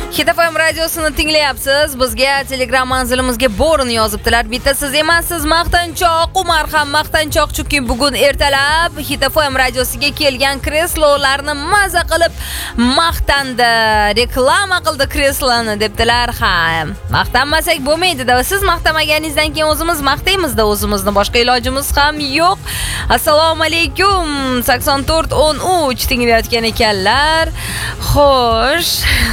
Hit FM radiosini tinglayapsiz. Bizga Telegram manzilimizga Borun yozibdilar. Bitta siz emassiz, maqtanchoq. Umar ham maqtanchoq, chunki bugun ertalab Hit FM radiosiga kelgan kreslolarni maza qilib maqtandi. Reklama qildi kresloni debdilar. Ha, maqtanmasak bo'lmaydi-da. Siz maqtamaganingizdan keyin o'zimiz maqtaymiz-da, o'zimizni boshqa ilojimiz ham yo'q. Assalomu alaykum. 8413 tinglayotgan ekanlar. Xo'sh.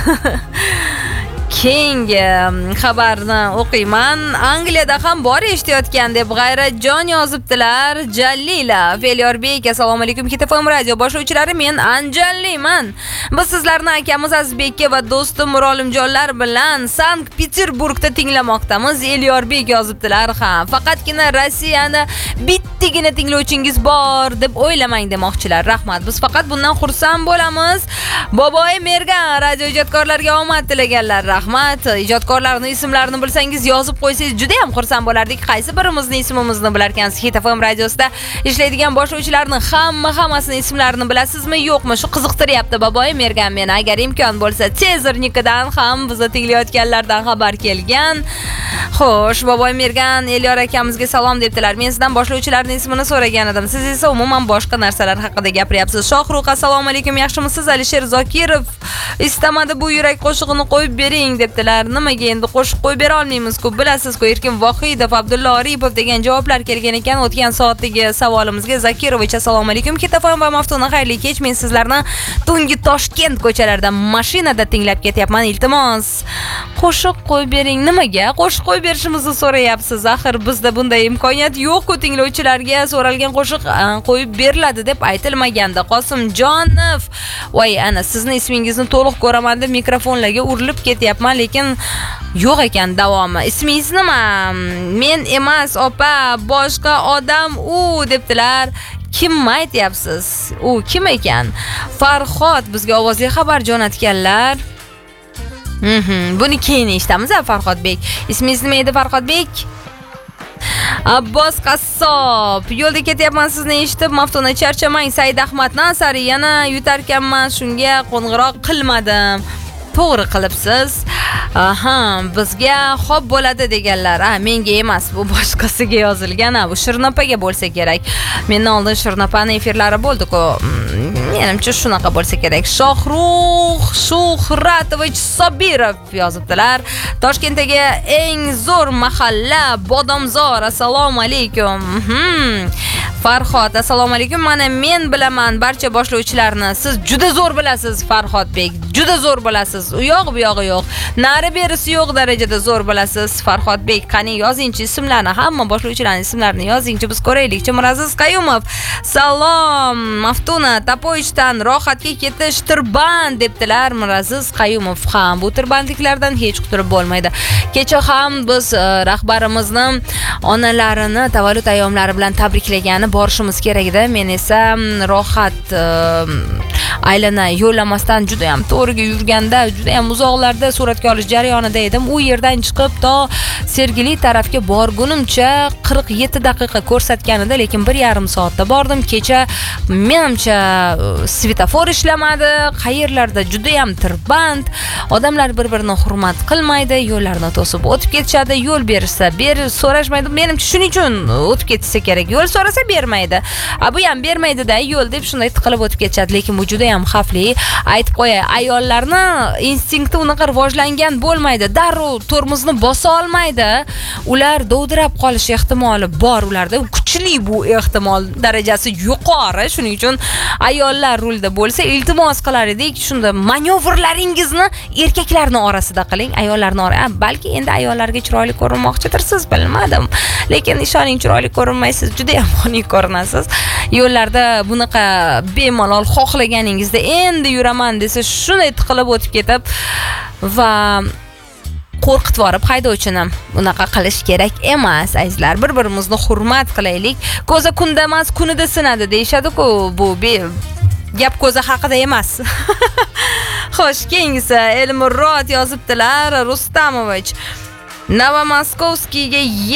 Keyingi xabarni o'qiyman. Angliyada ham bor eshitayotgan deb G'ayratjon yozibdilar. Jalila Felyorbek, assalomu alaykum. Hit FM radio boshlovchilari, men Anjalliman. Biz sizlarni akamiz Azizbekka va do'stim Murolimjonlar bilan Sankt-Peterburgda tinglamoqdamiz. Elyorbek yozibdilar. Ha, faqatgina Rossiyani bittagina tinglovchingiz bor deb o'ylamang demoqchilar. Rahmat. Biz faqat bundan xursand bo'lamiz. Boboy Mergan radio ijodkorlarga omad tilaganlar. Rahmat. Ijodkorlarning ismlarini bilsangiz yozib qo'ysangiz juda ham xursand bo'lardik. Qaysi birimizning ismimizni bilarkansiz? Hit FM radiosida ishlaydigan boshlovchilarning hammasining ismlarini bilasizmi, yo'qmi? Shu qiziqtiryapti Boboy Mergan meni. Agar imkon bo'lsa, Tezernikidan ham bizni tinglayotganlardan xabar kelgan. Xo'sh, Boboy Mergan Elyor akamizga salom debdilar. Men sizdan boshlovchilarning ismini so'ragan edim. Siz esa umuman boshqa narsalar haqida gapiryapsiz. Shohruq, assalomu alaykum. Yaxshimisiz? Alisher Zokirov istamadi bu yurak qo'shig'ini qo'yib bering debdilar. Nimaga endi qo'shiq qo'yib bera olmaymiz-ku? Bilasiz-ku, Erkin Vohidov, Abdulla Oripov degan javoblar kelgan ekan o'tgan soatdagi savolimizga. Zakirovich, assalomu alaykum. Hit FM va Maftuna xayrli kech. Men sizlarni tungi Toshkent ko'chalaridan mashinada tinglab ketyapman. Iltimos, qo'shiq qo'yib bering. Nimaga qo'shiq qo'yib berishimizni so'rayapsiz? Axir bizda bunday imkoniyat yo'q-ku. Tinglovchilarga so'ralgan qo'shiq qo'yib beriladi deb aytilmaganda. Qosimjonov, voy, ana sizni ismingizni to'liq ko'raman deb mikrofonlarga urilib ketyapman, lekin yo'q ekan davomi. Ismingiz nima? Men emas, opa, boshqa odam u debdilar. Kimni aytyapsiz? U kim ekan? Farhod bizga ovozli xabar jo'natganlar. Buni keyin eshitamiz, Farhodbek. Ismingiz nima edi, Farhodbek? Abbos Qassob, yo'lda ketyapman, sizni eshitib, Maftuna charchamang, Said Ahmadni asari yana yutarkanman, shunga qo'ng'iroq qilmadim. To'g'ri qilibsiz. Aha, bizga xo'p bo'ladi deganlar. Menga emas, bu boshqasiga yozilgan. Bu Shirnopaga bo'lsa kerak. Mendan oldin Shirnopani efirlari bo'ldi-ku. Menimcha shunaqa bo'lsa kerak. Shohruh Shuhratovich Sobirov yozibdilar. Toshkentdagi eng zo'r mahalla Bodomzor. Assalomu alaykum. Farhod, assalomu alaykum. Mana men bilaman barcha boshlovchilarni. Siz juda zo'r bilasiz, Farhodbek. Juda zo'r bilasiz. U yo'q, bu yog'i yo'q. Nari berisi yo'q darajada zo'r bilasiz, Farhodbek. Qani yozingchi ismlarni, hamma boshlovchilarning ismlarini yozingchi, biz ko'raylikchi. Miraziz Qayumov, salom. Maftuna Tapoichdan rohatga ketish tirband debdilar. Miraziz Qayumov ham bu tirbandliklardan hech quturib bo'lmaydi. Kecha ham biz rahbarimizni onalarini tavallud ayyomlari bilan tabriklagani borishimiz kerak edi. Men esa rohat aylana yo'llamasdan juda ham to'g'riga yurganda, juda ham uzoqlarda suratga olish jarayonida edim. U yerdan chiqib to Sergeli tarafga borgunimcha 47 daqiqa ko'rsatgan edi, lekin 1,5 soatda bordim. Kecha menimcha svetofor ishlamadi, qayerlarda juda ham tirband, odamlar bir-birini hurmat qilmaydi, yo'llarni to'sib o'tib ketishadi, yo'l berishsa so'rashmaydi. Menimcha shuning uchun o'tib ketsa kerak. Yo'l so'rasa bermaydi. Bu ham bermaydi-da, yo'l deb shunday tiqilib o'tib ketishadi, lekin bu juda ham xavfli. Aytib qo'yay, ayollarni instinkti unaqa rivojlangan bo'lmaydi. Darrov tormozni bosa olmaydi. Ular dovdirab qolish ehtimoli bor ularda. Kuchli bu ehtimol darajasi yuqori. Shuning uchun ayollar rulda bo'lsa, iltimos qilar edik, shunda manyovrlaringizni erkaklarning orasida qiling. Ayollarning orasida, balki endi ayollarga chiroyli ko'rinmoqchidirsiz, bilmadim. Lekin ishoning, chiroyli ko'rinmaysiz, juda ham xunuk ko'rinasiz. Yo'llarda bunaqa bemalol xohlaganingizda endi yuraman desa, shunday tiqilib o'tib ketib va qo'rqitib yorib haydovchini unaqa qilish kerak emas. Azizlar, bir-birimizni hurmat qilaylik. Ko'za kunda emas, kunida sinadi deyshadi-ku. Bu gap ko'za haqida emas. Xo'sh, keyingisi Elmurod yozibdilar. Rustamovich Novomoskovskiyga